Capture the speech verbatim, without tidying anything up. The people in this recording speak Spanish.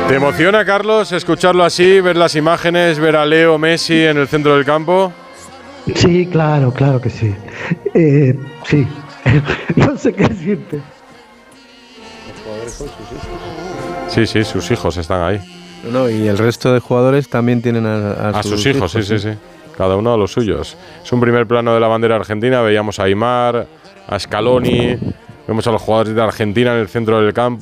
¿Te emociona, Carlos, escucharlo así, ver las imágenes, ver a Leo Messi en el centro del campo? Sí, claro, claro que sí. Eh, sí, no sé qué decirte. Los jugadores son sus hijos. Sí, sí, sus hijos están ahí. No, y el resto de jugadores también tienen a, a, A sus, sus hijos, hijos, sí, sí, sí. Cada uno a los suyos. Es un primer plano de la bandera argentina. Veíamos a Aimar, a Scaloni. Vemos a los jugadores de Argentina en el centro del campo.